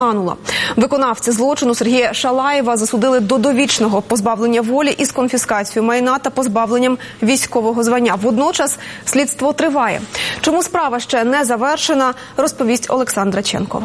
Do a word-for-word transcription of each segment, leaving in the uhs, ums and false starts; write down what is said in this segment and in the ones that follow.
Ганула. Виконавці злочину Сергія Шалаєва засудили до довічного позбавлення волі із конфіскацією майна та позбавленням військового звання. Водночас слідство триває. Чому справа ще не завершена, розповість Олександра Ченкова.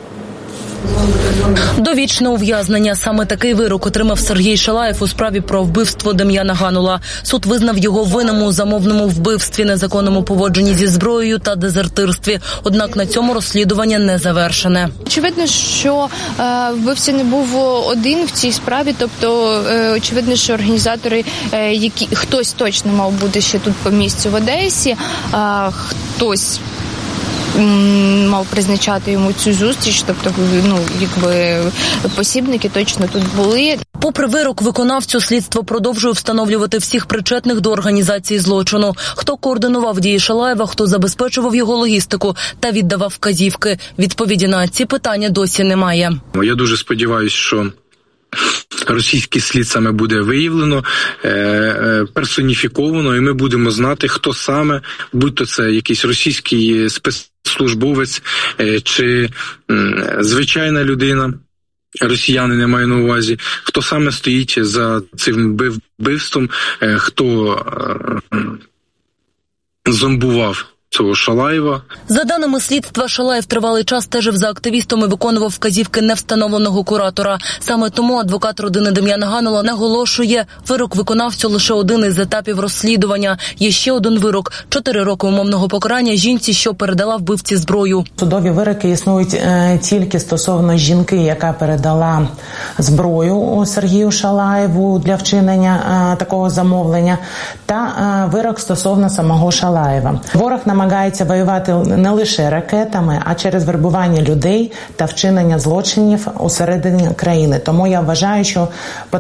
Довічне ув'язнення. Саме такий вирок отримав Сергій Шалаєв у справі про вбивство Дем'яна Ганула. Суд визнав його винним у замовному вбивстві, незаконному поводженні зі зброєю та дезертирстві. Однак на цьому розслідування не завершене. Очевидно, що е, вбивця не був один в цій справі. Тобто, е, очевидно, що організатори, е, які хтось точно мав бути ще тут по місцю в Одесі, е, хтось мав призначати йому цю зустріч, тобто, ну, якби посібники точно тут були. Попри вирок виконавцю, слідство продовжує встановлювати всіх причетних до організації злочину. Хто координував дії Шалаєва, хто забезпечував його логістику та віддавав вказівки. Відповіді на ці питання досі немає. Я дуже сподіваюся, що російський слід саме буде виявлено, персоніфіковано, і ми будемо знати, хто саме, будь-то це якийсь російський спецслужбовець чи звичайна людина, росіяни не маю на увазі, хто саме стоїть за цим вбивством, хто зомбував цього Шалаєва. За даними слідства, Шалаєв тривалий час стежив за активістом і виконував вказівки невстановленого куратора. Саме тому адвокат родини Дем'яна Ганула наголошує, вирок виконавцю лише один із етапів розслідування. Є ще один вирок – чотири роки умовного покарання жінці, що передала вбивці зброю. Судові вироки існують е, тільки стосовно жінки, яка передала зброю Сергію Шалаєву для вчинення е, такого замовлення, та е, вирок стосовно самого Шалаєва. Ворог намагається воювати не лише ракетами, а через вербування людей та вчинення злочинів усередині країни. Тому я вважаю, що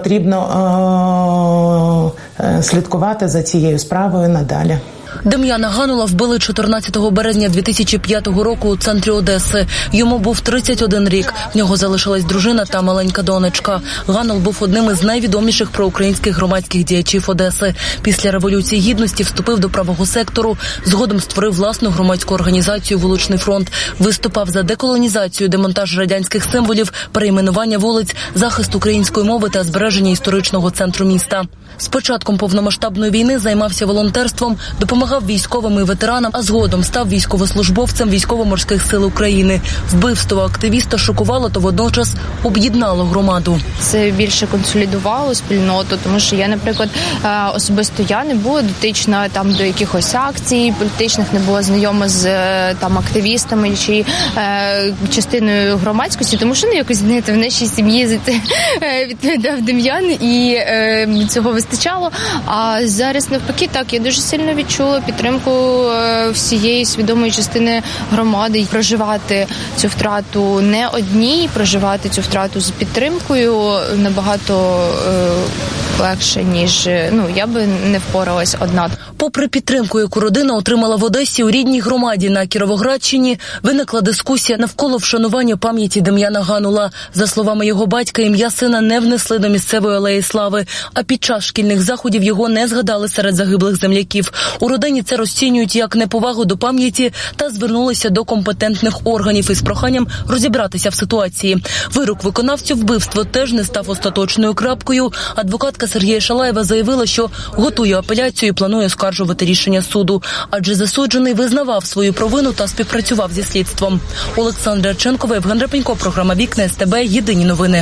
потрібно е- слідкувати за цією справою надалі. Дем'яна Ганула вбили чотирнадцятого березня дві тисячі п'ятого року у центрі Одеси. Йому був тридцять один рік. В нього залишилась дружина та маленька донечка. Ганул був одним із найвідоміших проукраїнських громадських діячів Одеси. Після Революції Гідності вступив до правого сектору. Згодом створив власну громадську організацію «Вуличний фронт». Виступав за деколонізацію, демонтаж радянських символів, перейменування вулиць, захист української мови та збереження історичного центру міста. З початком повномасштабної війни займався волонтерством, допомагав військовим і ветеранам, а згодом став військовослужбовцем Військово-морських сил України. Вбивство активіста шокувало та водночас об'єднало громаду. Це більше консолідувало спільноту, тому що я, наприклад, особисто я не була дотична там до якихось акцій політичних, не була знайома з там активістами чи е, частиною громадськості, тому що ну якось знаєте, в нашій сім'ї за це відповідав Дем'ян і е, цього вистачало. А зараз навпаки, так, я дуже сильно відчула підтримку всієї свідомої частини громади. Проживати цю втрату не одній, проживати цю втрату з підтримкою набагато е, легше, ніж ну я би не впоралась одна. Попри підтримку, яку родина отримала в Одесі, у рідній громаді на Кіровоградщині виникла дискусія навколо вшанування пам'яті Дем'яна Ганула. За словами його батька, ім'я сина не внесли до місцевої алеї слави, а під час шкільних заходів його не згадали серед загиблих земляків. У родині це розцінюють як неповагу до пам'яті та звернулися до компетентних органів із проханням розібратися в ситуації. Вирок виконавцю вбивства теж не став остаточною крапкою. Адвокатка Сергія Шалаєва заявила, що готує апеляцію і планує оскаржувати рішення суду, адже засуджений визнавав свою провину та співпрацював зі слідством. Олександра Ченкова, Євген Репенько, програма «Вікна СТБ», єдині новини.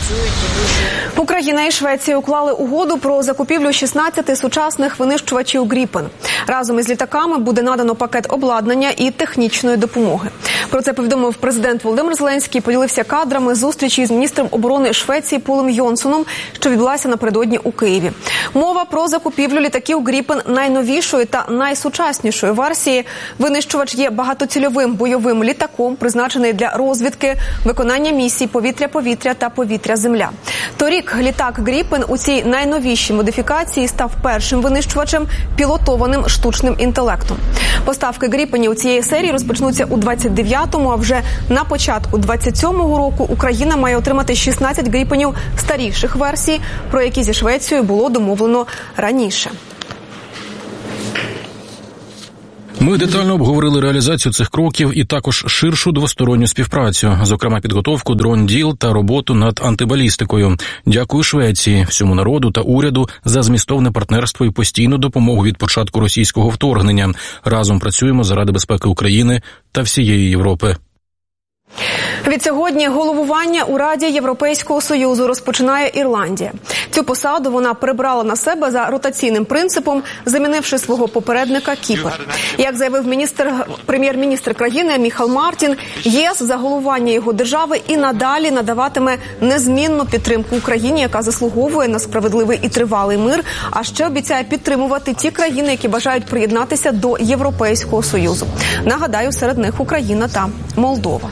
Україна і Швеція уклали угоду про закупівлю шістнадцяти сучасних винищувачів «Гріпен». Разом із літаками буде надано пакет обладнання і технічної допомоги. Про це повідомив президент Володимир Зеленський, поділився кадрами зустрічі з міністром оборони Швеції Полом Йонсоном, що відбулася напередодні у Києві. Мова про закупівлю літаків «Гріпен» найновішої та найсучаснішої версії. Винищувач є багатоцільовим бойовим літаком, призначений для розвідки, виконання місій повітря-повітря та повітря-земля. Торік літак «Гріпен» у цій найновішій модифікації став першим винищувачем, пілотованим штучним інтелектом. Поставки «Гріпенів» у цієї серії розпочнуться у двадцять дев'ятому, а вже на початку двадцять сьомого року Україна має отримати шістнадцять «Гріпенів» старіших версій, про які зі Швецією було домовлено раніше. Ми детально обговорили реалізацію цих кроків і також ширшу двосторонню співпрацю, зокрема підготовку дрон-діл та роботу над антибалістикою. Дякую Швеції, всьому народу та уряду за змістовне партнерство і постійну допомогу від початку російського вторгнення. Разом працюємо заради безпеки України та всієї Європи. Відсьогодні головування у Раді Європейського Союзу розпочинає Ірландія. Цю посаду вона прибрала на себе за ротаційним принципом, замінивши свого попередника Кіпр. Як заявив міністр, прем'єр-міністр країни Міхал Мартін, ЄС за головування його держави і надалі надаватиме незмінну підтримку Україні, яка заслуговує на справедливий і тривалий мир, а ще обіцяє підтримувати ті країни, які бажають приєднатися до Європейського Союзу. Нагадаю, серед них Україна та Молдова.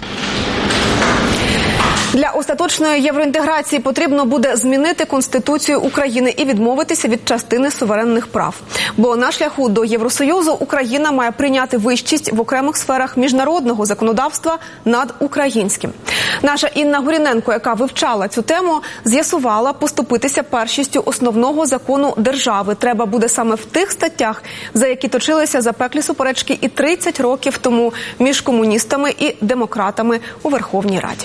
Для остаточної євроінтеграції потрібно буде змінити Конституцію України і відмовитися від частини суверенних прав. Бо на шляху до Євросоюзу Україна має прийняти вищість в окремих сферах міжнародного законодавства над українським. Наша Інна Горіненко, яка вивчала цю тему, з'ясувала, поступитися першістю основного закону держави треба буде саме в тих статтях, за які точилися запеклі суперечки і тридцять років тому між комуністами і демократами у Верховній Раді.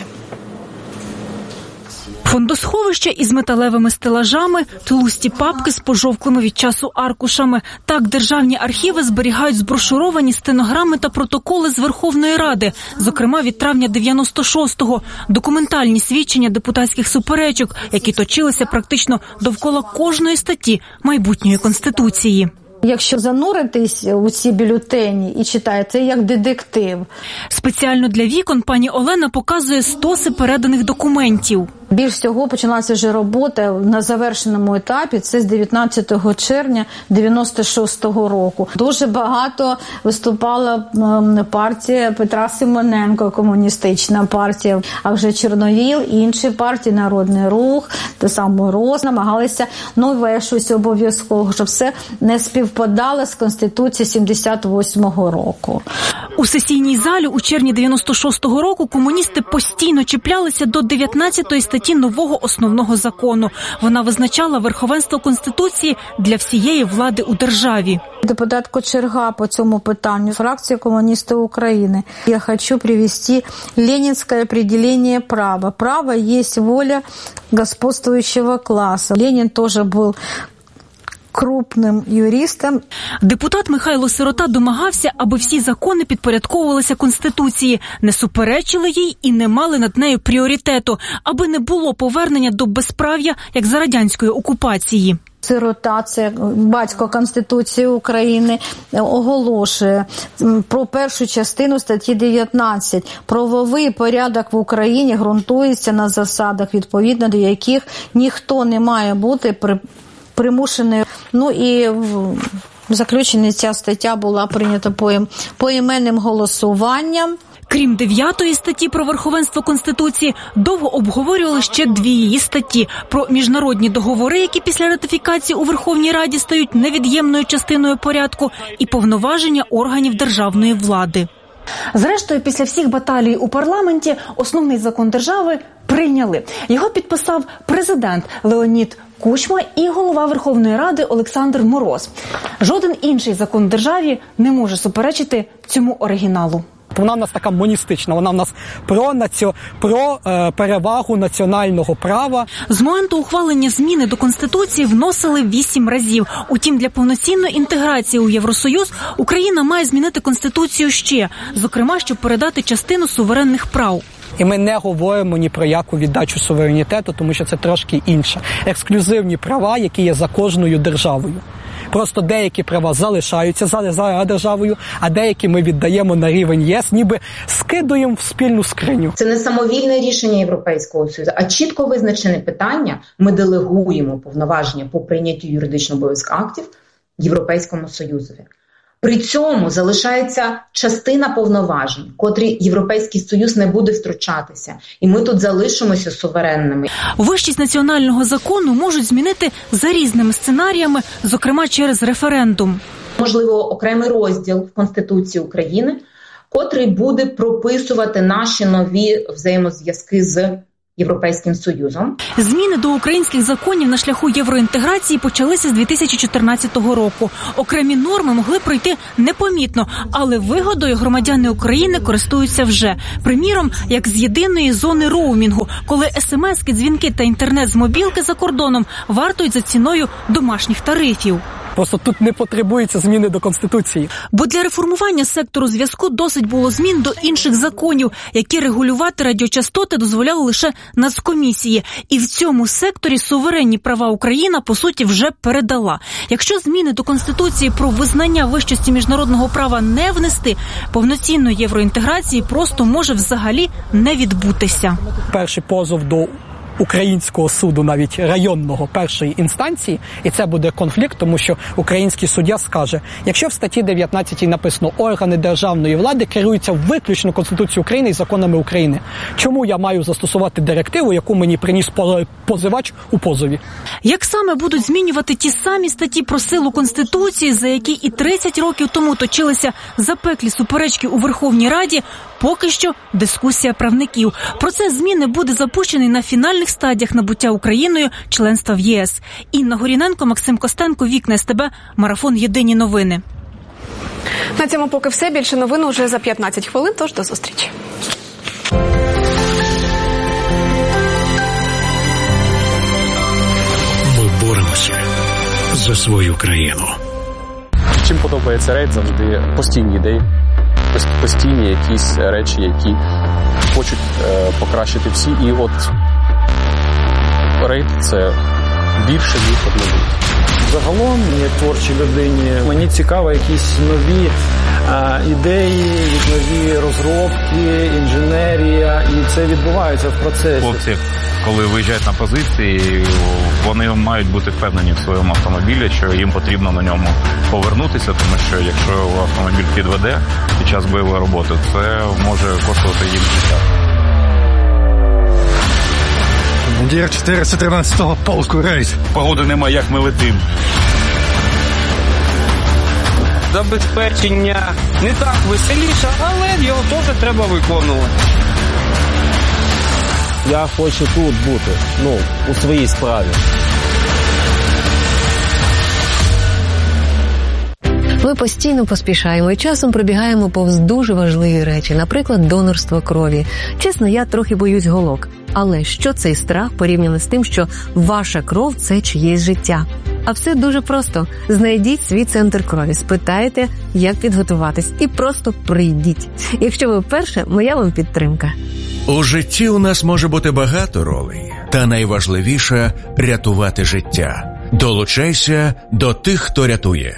Фондосховища із металевими стелажами, тлусті папки з пожовклими від часу аркушами. Так державні архіви зберігають зброшуровані стенограми та протоколи з Верховної Ради, зокрема від травня дев'яносто шостого, документальні свідчення депутатських суперечок, які точилися практично довкола кожної статті майбутньої Конституції. Якщо зануритись у ці бюлетені і читати, це як детектив. Спеціально для вікон пані Олена показує стоси переданих документів. Більш всього почалася вже робота на завершеному етапі, це з дев'ятнадцятого червня дев'яносто шостого року. Дуже багато виступала партія Петра Симоненка, комуністична партія, а вже Чорновіл, інші партії, Народний Рух, те саме РОС, намагалися нове щось обов'язково, щоб все не співпадало з Конституцією сімдесят восьмого року. У сесійній залі у червні дев'яносто шостого року комуністи постійно чіплялися до дев'ятнадцятої статті нового основного закону. Вона визначала верховенство Конституції для всієї влади у державі. Депутат Кочерга по цьому питанню, фракція комуністів України. Я хочу привести ленинское определение права. Право есть воля господствующего класса. Ленин тоже был крупним юристом. Депутат Михайло Сирота домагався, аби всі закони підпорядковувалися Конституції, не суперечили їй і не мали над нею пріоритету, аби не було повернення до безправ'я, як за радянської окупації. Сирота, це батько Конституції України, оголошує про першу частину статті дев'ятнадцять. Правовий порядок в Україні ґрунтується на засадах, відповідно до яких ніхто не має бути при примушений. Ну і в заключенні ця стаття була прийнята поіменним голосуванням. Крім дев'ятої статті про верховенство Конституції, довго обговорювали ще дві її статті – про міжнародні договори, які після ратифікації у Верховній Раді стають невід'ємною частиною порядку, і повноваження органів державної влади. Зрештою, після всіх баталій у парламенті основний закон держави прийняли. Його підписав президент Леонід Кучма і голова Верховної Ради Олександр Мороз. Жоден інший закон державі не може суперечити цьому оригіналу. Вона в нас така моністична, вона в нас про, наці... про е, перевагу національного права. З моменту ухвалення зміни до Конституції вносили вісім разів. Утім, для повноцінної інтеграції у Євросоюз Україна має змінити Конституцію ще, зокрема, щоб передати частину суверенних прав. І ми не говоримо ні про яку віддачу суверенітету, тому що це трошки інше. Ексклюзивні права, які є за кожною державою. Просто деякі права залишаються за державою, а деякі ми віддаємо на рівень ЄС, ніби скидуємо в спільну скриню. Це не самовільне рішення Європейського Союзу, а чітко визначене питання. Ми делегуємо повноваження по прийняттю юридично обов'язкових актів Європейському Союзові. При цьому залишається частина повноважень, котрі Європейський Союз не буде втручатися. І ми тут залишимося суверенними. Вищість національного закону можуть змінити за різними сценаріями, зокрема через референдум. Можливо, окремий розділ в Конституції України, котрий буде прописувати наші нові взаємозв'язки з Європейським Союзом. Зміни до українських законів на шляху євроінтеграції почалися з дві тисячі чотирнадцятого року. Окремі норми могли пройти непомітно, але вигодою громадяни України користуються вже. Приміром, як з єдиної зони роумінгу, коли смски, дзвінки та інтернет з мобілки за кордоном вартують за ціною домашніх тарифів. Просто тут не потребується зміни до Конституції. Бо для реформування сектору зв'язку досить було змін до інших законів, які регулювати радіочастоти дозволяли лише Нацкомісії. І в цьому секторі суверенні права Україна, по суті, вже передала. Якщо зміни до Конституції про визнання вищості міжнародного права не внести, повноцінної євроінтеграції просто може взагалі не відбутися. Перший позов до українського суду, навіть районного, першої інстанції, і це буде конфлікт, тому що український суддя скаже, якщо в статті дев'ятнадцятій написано «органи державної влади керуються виключно Конституцією України і законами України», чому я маю застосувати директиву, яку мені приніс позивач у позові? Як саме будуть змінювати ті самі статті про силу Конституції, за які і тридцять років тому точилися запеклі суперечки у Верховній Раді, поки що дискусія правників. Процес зміни буде запущений на фінальних стадіях набуття Україною членства в ЄС. Інна Горіненко, Максим Костенко, Вікна СТБ, Марафон Єдині новини. На цьому поки все. Більше новин уже за п'ятнадцять хвилин, тож до зустрічі. Ми боремося за свою країну. Чим подобається рейд, завжди постійні ідеї, постійні якісь речі, які хочуть е, покращити всі. І от рейд – це більше, ніж одне. Загалом, як творчій людині, мені цікаво якісь нові а, ідеї, нові розробки, інженерія, і це відбувається в процесі. Хлопці, коли виїжджають на позиції, вони мають бути впевнені в своєму автомобілі, що їм потрібно на ньому повернутися, тому що якщо автомобіль підведе під час бойової роботи, це може коштувати їм життя. Командир чотириста тринадцятого полку рейс. Погоди нема, як ми летим. Забезпечення не так веселіше, але його теж треба виконувати. Я хочу тут бути, ну, у своїй справі. Ми постійно поспішаємо і часом пробігаємо повз дуже важливі речі, наприклад, донорство крові. Чесно, я трохи боюсь голок. Але що цей страх порівняно з тим, що ваша кров – це чиєсь життя? А все дуже просто. Знайдіть свій центр крові, спитайте, як підготуватись, і просто прийдіть. Якщо ви вперше, моя вам підтримка. У житті у нас може бути багато ролей, та найважливіше – рятувати життя. Долучайся до тих, хто рятує.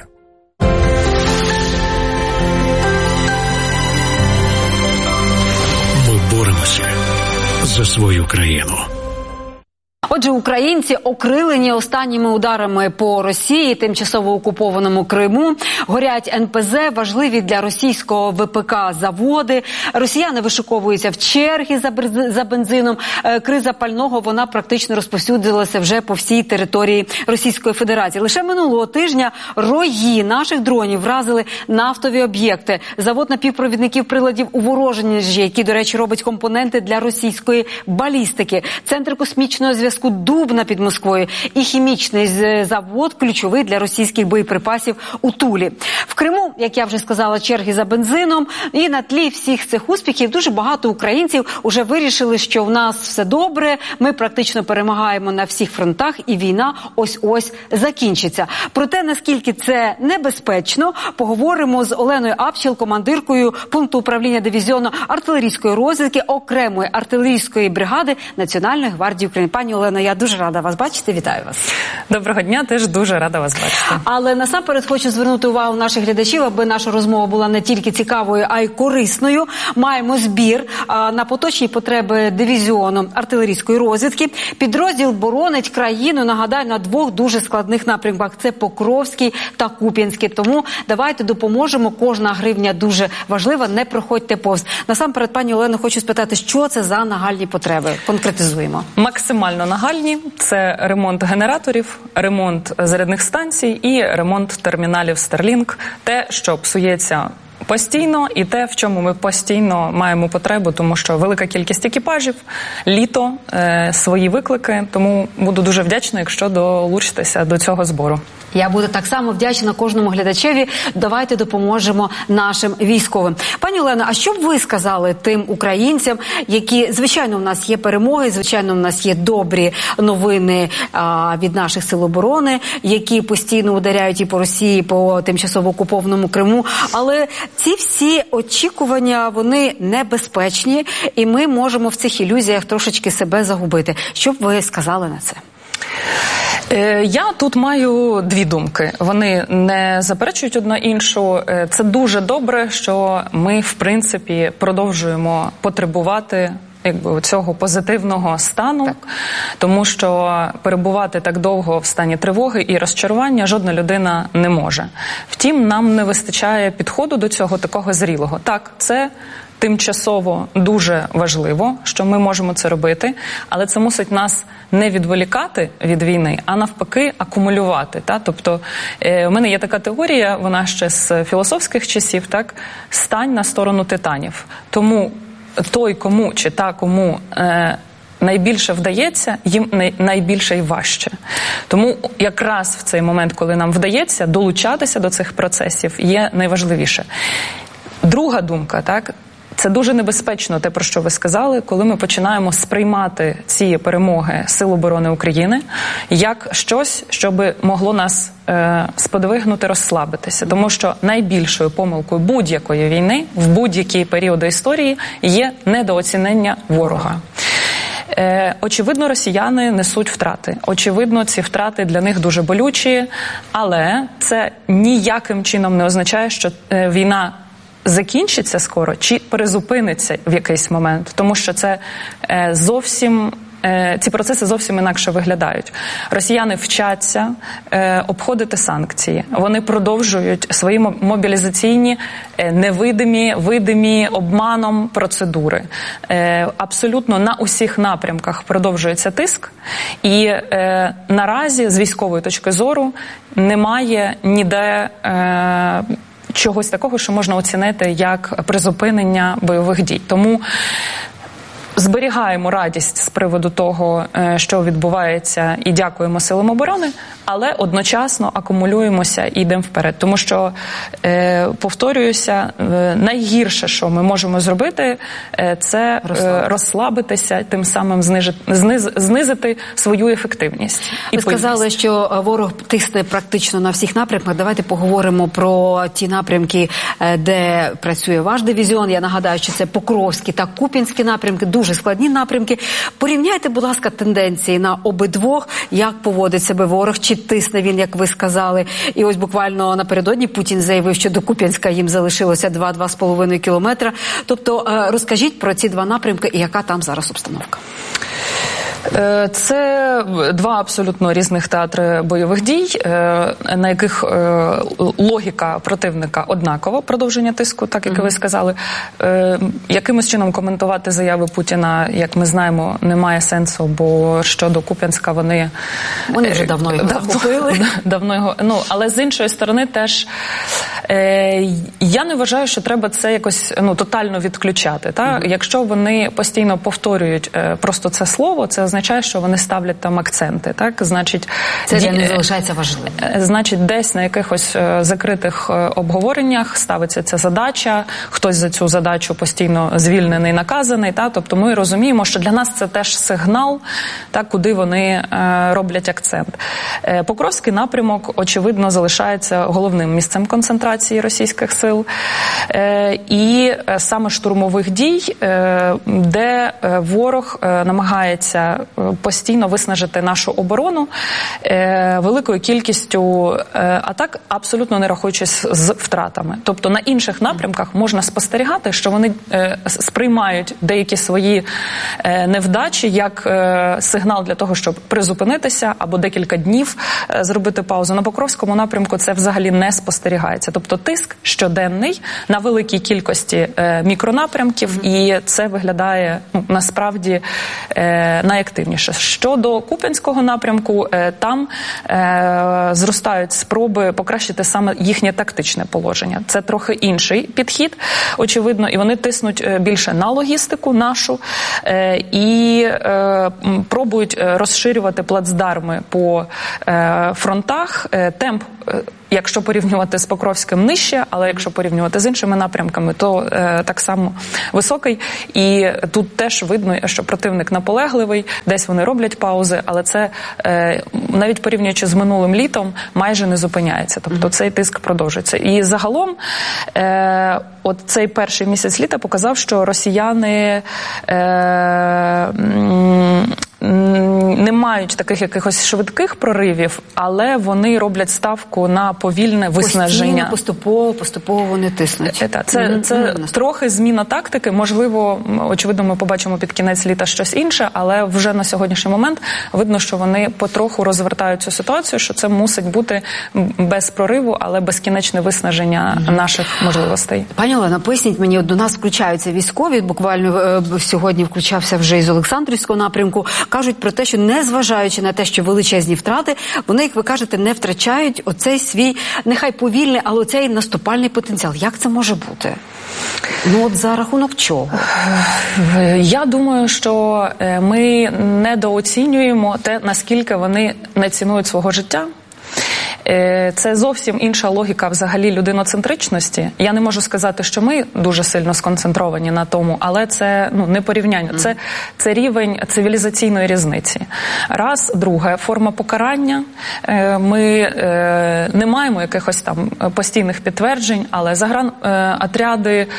Ми боремося за свою країну. Отже, українці окрилені останніми ударами по Росії, тимчасово окупованому Криму. Горять ен пе зе, важливі для російського ве пе ка заводи. Росіяни вишуковуються в черги за бензином. Криза пального, вона практично розповсюдилася вже по всій території Російської Федерації. Лише минулого тижня рої наших дронів вразили нафтові об'єкти. Завод напівпровідників приладів у Воронежі, який, до речі, робить компоненти для російської балістики. Центр космічного зв'язку Дубна під Москвою і хімічний завод, ключовий для російських боєприпасів у Тулі. В Криму, як я вже сказала, черги за бензином. І на тлі всіх цих успіхів дуже багато українців уже вирішили, що в нас все добре, ми практично перемагаємо на всіх фронтах і війна ось-ось закінчиться. Про те, наскільки це небезпечно, поговоримо з Оленою Апчел, командиркою пункту управління дивізіону артилерійської розвідки окремої артилерійської бригади Національної гвардії України. Пані Олено, я дуже рада вас бачити. Вітаю вас. Доброго дня, теж дуже рада вас бачити. Але насамперед хочу звернути увагу наших глядачів, аби наша розмова була не тільки цікавою, а й корисною. Маємо збір а, на поточні потреби дивізіону артилерійської розвідки. Підрозділ боронить країну, нагадаю, на двох дуже складних напрямках. Це Покровський та Куп'янський. Тому давайте допоможемо. Кожна гривня дуже важлива. Не проходьте повз. Насамперед, пані Олено, хочу спитати, що це за нагальні потреби? Конкретизуємо. Максимально нагальні. Це ремонт генераторів, ремонт зарядних станцій і ремонт терміналів Starlink. Те, що псується постійно, і те, в чому ми постійно маємо потребу, тому що велика кількість екіпажів, літо, е, свої виклики, тому буду дуже вдячна, якщо долучитеся до цього збору. Я буду так само вдячна кожному глядачеві. Давайте допоможемо нашим військовим. Пані Олено, а що б ви сказали тим українцям, які, звичайно, в нас є перемоги, звичайно, в нас є добрі новини а, від наших сил оборони, які постійно ударяють і по Росії, і по тимчасово окупованому Криму, але ці всі очікування, вони небезпечні, і ми можемо в цих ілюзіях трошечки себе загубити. Що б ви сказали на це? Я тут маю дві думки. Вони не заперечують одна іншу. Це дуже добре, що ми, в принципі, продовжуємо потребувати якби цього позитивного стану, так. Тому що перебувати так довго в стані тривоги і розчарування жодна людина не може. Втім, нам не вистачає підходу до цього такого зрілого. Так, це тимчасово дуже важливо, що ми можемо це робити, але це мусить нас не відволікати від війни, а навпаки акумулювати. Та? Тобто е, у мене є така теорія, вона ще з філософських часів, так? Стань на сторону титанів. Тому той, кому чи та, кому е, найбільше вдається, їм най, найбільше і важче. Тому якраз в цей момент, коли нам вдається долучатися до цих процесів, є найважливіше. Друга думка, так, це дуже небезпечно, те, про що ви сказали, коли ми починаємо сприймати ці перемоги Сил оборони України як щось, що би могло нас е, сподвигнути, розслабитися. Тому що найбільшою помилкою будь-якої війни в будь-які періоди історії є недооцінення ворога. Е, очевидно, росіяни несуть втрати. Очевидно, ці втрати для них дуже болючі, але це ніяким чином не означає, що е, війна закінчиться скоро чи перезупиниться в якийсь момент, тому що це е, зовсім е, ці процеси зовсім інакше виглядають. Росіяни вчаться е, обходити санкції. Вони продовжують свої мобілізаційні е, невидимі, видимі обманом процедури. Е, абсолютно на усіх напрямках продовжується тиск, і е, наразі з військової точки зору немає ніде е, чогось такого, що можна оцінити як призупинення бойових дій. Тому зберігаємо радість з приводу того, що відбувається, і дякуємо силам оборони, але одночасно акумулюємося і йдемо вперед. Тому що, повторююся, найгірше, що ми можемо зробити, це розслабитися, розслабитися тим самим знижити, зниз, знизити свою ефективність. Ви сказали, що ворог тисне практично на всіх напрямках. Давайте поговоримо про ті напрямки, де працює ваш дивізіон. Я нагадаю, що це Покровський та Куп'янський напрямки, дуже складні напрямки. Порівняйте, будь ласка, тенденції на обидвох, як поводить себе ворог, чи тисне він, як ви сказали. І ось буквально напередодні Путін заявив, що до Куп'янська їм залишилося два-два з половиною кілометра. Тобто розкажіть про ці два напрямки і яка там зараз обстановка. Це два абсолютно різних театри бойових дій, на яких логіка противника однакова, продовження тиску, так як ви сказали. Якимось чином коментувати заяви Путіна, як ми знаємо, немає сенсу, бо щодо Куп'янська вони... Вони вже давно його давно, захопили. Давно його, ну, але з іншої сторони теж я не вважаю, що треба це якось ну, тотально відключати. Так? Mm-hmm. Якщо вони постійно повторюють просто це слово, це означає, що вони ставлять там акценти. Так? Значить, це для них залишається важливим. Значить, десь на якихось закритих обговореннях ставиться ця задача, хтось за цю задачу постійно звільнений, наказаний. Так? Тобто ми розуміємо, що для нас це теж сигнал, так, куди вони е, роблять акцент. Е, Покровський напрямок, очевидно, залишається головним місцем концентрації російських сил. Е, і саме штурмових дій, е, де ворог е, намагається постійно виснажити нашу оборону е, великою кількістю е, атак, абсолютно не рахуючись з втратами. Тобто на інших напрямках можна спостерігати, що вони е, сприймають деякі свої е, невдачі як е, сигнал для того, щоб призупинитися або декілька днів е, зробити паузу. На Покровському напрямку це взагалі не спостерігається. Тобто тиск щоденний на великій кількості е, мікронапрямків, mm-hmm. і це виглядає ну, насправді е, найактивніше ефективніше. Щодо Куп'янського напрямку, там зростають спроби покращити саме їхнє тактичне положення. Це трохи інший підхід, очевидно, і вони тиснуть більше на логістику нашу і пробують розширювати плацдарми по фронтах. Темп, якщо порівнювати з Покровським, нижче, але якщо порівнювати з іншими напрямками, то е, так само високий. І тут теж видно, що противник наполегливий, десь вони роблять паузи, але це, е, навіть порівнюючи з минулим літом, майже не зупиняється. Тобто цей тиск продовжується. І загалом, е, от цей перший місяць літа показав, що росіяни е, не мають таких якихось швидких проривів, але вони роблять ставку на повільне виснаження. Постійно, поступово, поступово вони тиснуть. Це, це, це mm-hmm. трохи зміна тактики. Можливо, очевидно, ми побачимо під кінець літа щось інше, але вже на сьогоднішній момент видно, що вони потроху розвертають цю ситуацію, що це мусить бути без прориву, але безкінечне виснаження mm-hmm. наших можливостей. Пані Олена, поясніть мені, до нас включаються військові, буквально е, сьогодні включався вже із Олександрівського напрямку, кажуть про те, що незважаючи на те, що величезні втрати, вони, як ви кажете, не втрачають оцей свій, нехай повільний, але оцей наступальний потенціал. Як це може бути? Ну от за рахунок чого? Я думаю, що ми недооцінюємо те, наскільки вони не цінують свого життя. Це зовсім інша логіка взагалі людиноцентричності. Я не можу сказати, що ми дуже сильно сконцентровані на тому, але це ну, не порівняння. Це, це рівень цивілізаційної різниці. Раз. Друге, форма покарання. Ми е, не маємо якихось там постійних підтверджень, але загранотряди,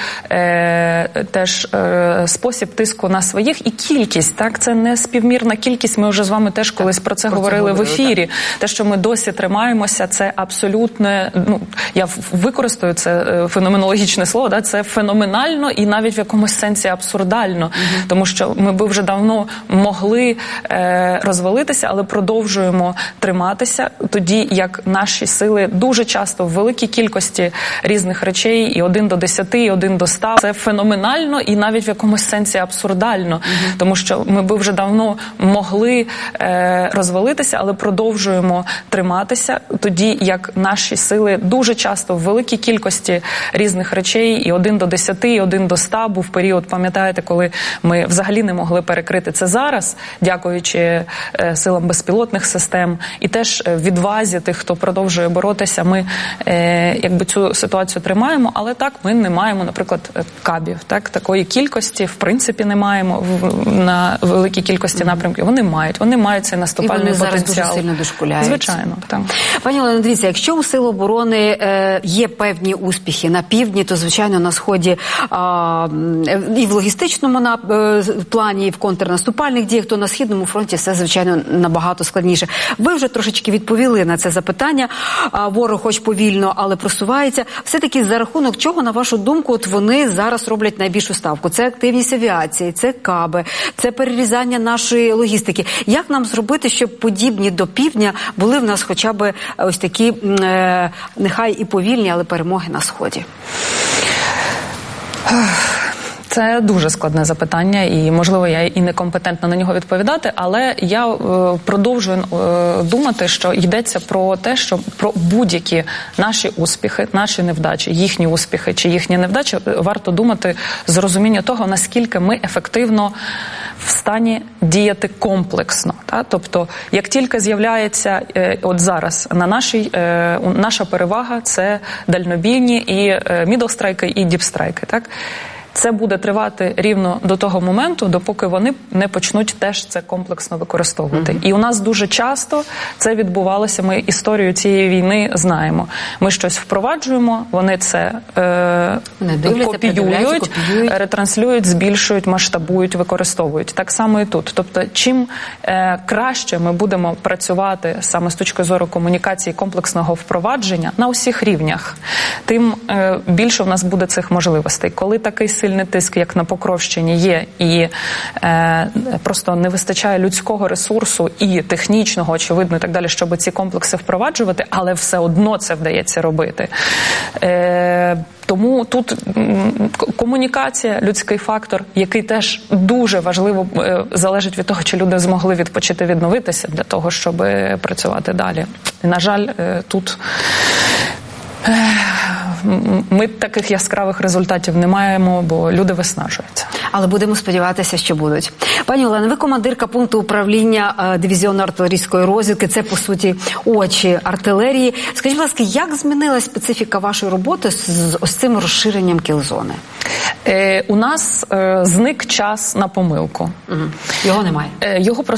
е, теж е, спосіб тиску на своїх і кількість. Так? Це не співмірна кількість. Ми вже з вами теж колись про це про говорили це в ефірі. Так. Те, що ми досі тримаємося, це абсолютно, ну, я використаю це феноменологічне слово, да, це феноменально і навіть в якомусь сенсі абсурдально, mm-hmm. тому що ми би вже давно могли е, розвалитися, але продовжуємо триматися, тоді як наші сили дуже часто в великій кількості різних речей, і один до десяти, і один до ста, це феноменально і навіть в якомусь сенсі абсурдально, mm-hmm. тому що ми би вже давно могли е, розвалитися, але продовжуємо триматися, тоді як наші сили дуже часто в великій кількості різних речей, і один до десяти, і один до ста був період, пам'ятаєте, коли ми взагалі не могли перекрити це зараз, дякуючи е, силам безпілотних систем, і теж відвазі тих, хто продовжує боротися, ми е, якби цю ситуацію тримаємо, але так, ми не маємо, наприклад, кабів, так, такої кількості, в принципі, не маємо в, на великій кількості напрямків. Вони мають, вони мають цей наступальний потенціал. І вони зараз дуже сильно дошкуляють. Звичайно, так. Пані Олено, дивіться, якщо у Сил оборони е, є певні успіхи на півдні, то, звичайно, на Сході а, і в логістичному на, е, плані, і в контрнаступальних діях, то на Східному фронті все, звичайно, набагато складніше. Ви вже трошечки відповіли на це запитання. А, ворог хоч повільно, але просувається. Все-таки за рахунок чого, на вашу думку, от вони зараз роблять найбільшу ставку? Це активність авіації, це каби, це перерізання нашої логістики. Як нам зробити, щоб подібні до півдня були в нас хоча б ось такі, е, нехай і повільні, але перемоги на Сході? Це дуже складне запитання, і, можливо, я і некомпетентна на нього відповідати, але я е, продовжую е, думати, що йдеться про те, що про будь-які наші успіхи, наші невдачі, їхні успіхи чи їхні невдачі варто думати з розуміння того, наскільки ми ефективно в стані діяти комплексно. Та? Тобто, як тільки з'являється, е, от зараз, на нашій, е, наша перевага – це дальнобійні і мідлстрайки, і діпстрайки, так? Це буде тривати рівно до того моменту, допоки вони не почнуть теж це комплексно використовувати. Mm-hmm. І у нас дуже часто це відбувалося, ми історію цієї війни знаємо. Ми щось впроваджуємо, вони це е, дивляться, копіюють, копіюють, ретранслюють, збільшують, масштабують, використовують. Так само і тут. Тобто, чим е, краще ми будемо працювати саме з точки зору комунікації комплексного впровадження на усіх рівнях, тим е, більше в нас буде цих можливостей. Коли такий сильний сильний тиск, як на Покровщині, є, і е, просто не вистачає людського ресурсу і технічного, очевидно, і так далі, щоб ці комплекси впроваджувати, але все одно це вдається робити. Е, Тому тут комунікація, людський фактор, який теж дуже важливо залежить від того, чи люди змогли відпочити, відновитися для того, щоб працювати далі. І, на жаль, тут ми таких яскравих результатів не маємо, бо люди виснажуються. Але будемо сподіватися, що будуть. Пані Олено, ви командирка пункту управління дивізіону артилерійської розвідки. Це, по суті, очі артилерії. Скажіть, будь ласка, як змінилася специфіка вашої роботи з ось цим розширенням кілзони? Е, у нас е, зник час на помилку. Угу. Його немає? Е, його просто